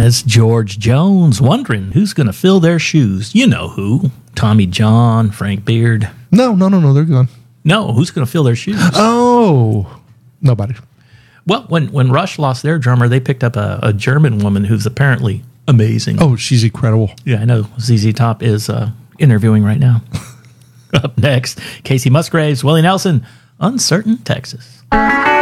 says George Jones, wondering who's going to fill their shoes. You know who. Tommy John, Frank Beard. No, they're gone. No, who's going to fill their shoes? Oh, nobody. Well, when Rush lost their drummer, they picked up a German woman who's apparently amazing. Oh, she's incredible. Yeah, I know. ZZ Top is interviewing right now. Up next, Casey Musgraves, Willie Nelson, Uncertain Texas.